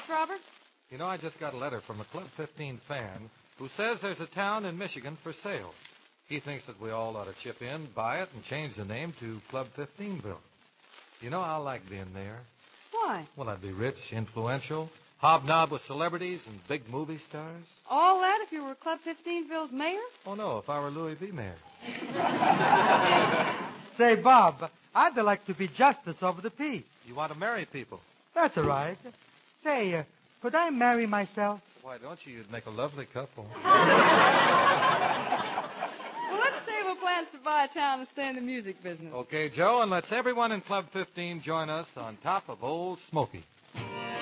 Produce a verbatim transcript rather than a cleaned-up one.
Yes, Robert? You know, I just got a letter from a Club fifteen fan who says there's a town in Michigan for sale. He thinks that we all ought to chip in, buy it, and change the name to Club fifteenville. You know, I'll like being there. Why? Well, I'd be rich, influential, hobnob with celebrities and big movie stars. All that if you were Club fifteenville's mayor? Oh, no, if I were Louis V. Mayer. Say, Bob, I'd like to be justice of the peace. You want to marry people? That's all right. Say, uh, could I marry myself? Why don't you? You'd make a lovely couple. Well, let's table plans to buy a town and stay in the music business. Okay, Joe, and let's everyone in Club fifteen join us on top of Old Smoky.